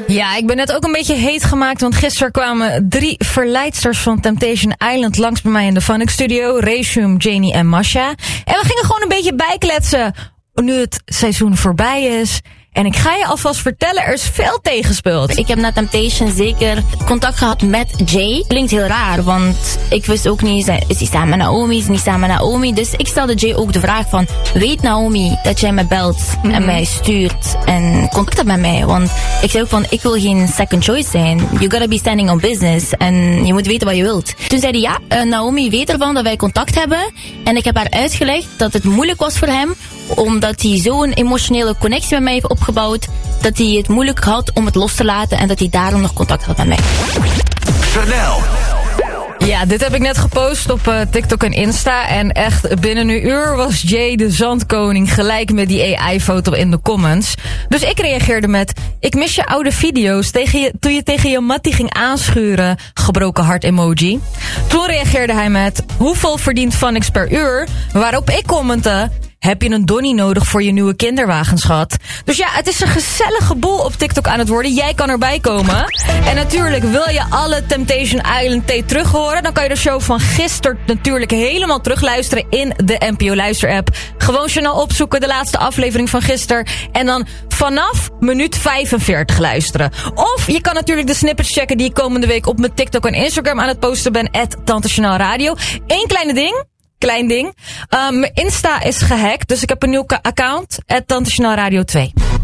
Ja, ik ben net ook een beetje heet gemaakt, want gisteren kwamen 3 verleidsters van Temptation Island langs bij mij in de Funnick Studio. Rachum, Janie en Masha. En we gingen gewoon een beetje bijkletsen nu het seizoen voorbij is. En ik ga je alvast vertellen, er is veel tegenspeeld. Ik heb na Temptation zeker contact gehad met Jay. Klinkt heel raar, want ik wist ook niet, is hij samen met Naomi, is hij niet samen met Naomi? Dus ik stelde Jay ook de vraag van, weet Naomi dat jij me belt en mij stuurt en contact hebt met mij? Want ik zei ook van, ik wil geen second choice zijn. You gotta be standing on business en je moet weten wat je wilt. Toen zei hij, ja, Naomi weet ervan dat wij contact hebben. En ik heb haar uitgelegd dat het moeilijk was voor hem, omdat hij zo'n emotionele connectie met mij heeft opgebouwd, dat hij het moeilijk had om het los te laten en dat hij daarom nog contact had met mij. Chanel. Ja, dit heb ik net gepost op TikTok en Insta. En echt binnen een uur was Jay de zandkoning gelijk met die AI-foto in de comments. Dus ik reageerde met, ik mis je oude video's toen je tegen je mattie ging aanschuren. Gebroken hart emoji. Toen reageerde hij met, hoeveel verdient Funnick per uur? Waarop ik commentte, heb je een donnie nodig voor je nieuwe kinderwagen, schat? Dus ja, het is een gezellige boel op TikTok aan het worden. Jij kan erbij komen. En natuurlijk, wil je alle Temptation Island tape terug horen, dan kan je de show van gisteren natuurlijk helemaal terugluisteren in de NPO Luister-app. Gewoon Chanel opzoeken, de laatste aflevering van gisteren. En dan vanaf minuut 45 luisteren. Of je kan natuurlijk de snippets checken die ik komende week op mijn TikTok en Instagram aan het posten ben. @TanteChanelRadio. Eén klein ding. Mijn Insta is gehackt, dus ik heb een nieuw account. @TanteChanelRadio 2.